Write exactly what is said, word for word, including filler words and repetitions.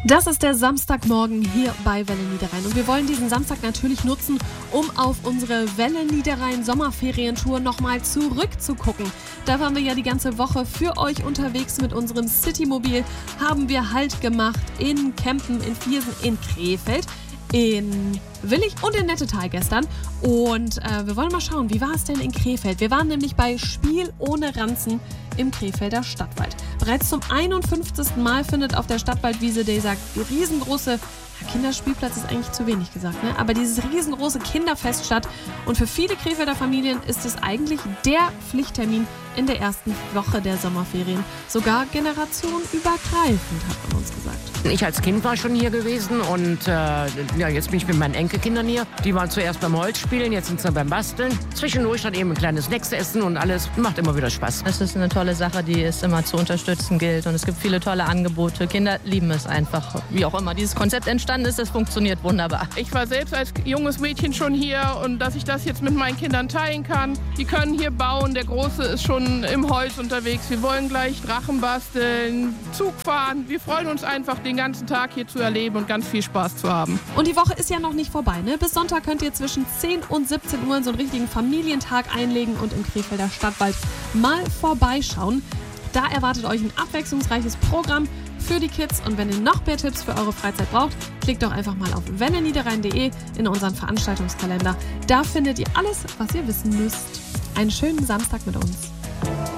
Das ist der Samstagmorgen hier bei Welle Niederrhein und wir wollen diesen Samstag natürlich nutzen, um auf unsere Welle Niederrhein Sommerferientour nochmal zurückzugucken. Da waren wir ja die ganze Woche für euch unterwegs mit unserem Citymobil, haben wir Halt gemacht in Kempen, in Viersen, in Krefeld, in Willich und in Nettetal gestern. Und äh, wir wollen mal schauen, wie war es denn in Krefeld? Wir waren nämlich bei Spiel ohne Ranzen im Krefelder Stadtwald. Bereits zum einundfünfzigsten Mal findet auf der Stadtwaldwiese dieser riesengroße, ja, Kinderspielplatz ist eigentlich zu wenig gesagt, ne? Aber dieses riesengroße Kinderfest statt. Und für viele Krefelder Familien ist es eigentlich der Pflichttermin in der ersten Woche der Sommerferien. Sogar generationenübergreifend, hat man uns gesagt. Ich als Kind war schon hier gewesen und äh, ja, jetzt bin ich mit meinen Enkelkindern hier. Die waren zuerst beim Holzspielen, jetzt sind sie beim Basteln. Zwischendurch dann eben ein kleines Snacks essen und alles. Macht immer wieder Spaß. Es ist eine tolle Sache, die es immer zu unterstützen gilt. Und es gibt viele tolle Angebote. Kinder lieben es einfach. Wie auch immer dieses Konzept entstanden ist, das funktioniert wunderbar. Ich war selbst als junges Mädchen schon hier und dass ich das jetzt mit meinen Kindern teilen kann. Die können hier bauen. Der Große ist schon im Holz unterwegs. Wir wollen gleich Drachen basteln, Zug fahren. Wir freuen uns einfach, den ganzen Tag hier zu erleben und ganz viel Spaß zu haben. Und die Woche ist ja noch nicht vorbei, ne? Bis Sonntag könnt ihr zwischen zehn und siebzehn Uhr so einen richtigen Familientag einlegen und im Krefelder Stadtwald mal vorbeischauen. Da erwartet euch ein abwechslungsreiches Programm für die Kids. Und wenn ihr noch mehr Tipps für eure Freizeit braucht, klickt doch einfach mal auf welle niederrhein punkt de in unseren Veranstaltungskalender. Da findet ihr alles, was ihr wissen müsst. Einen schönen Samstag mit uns.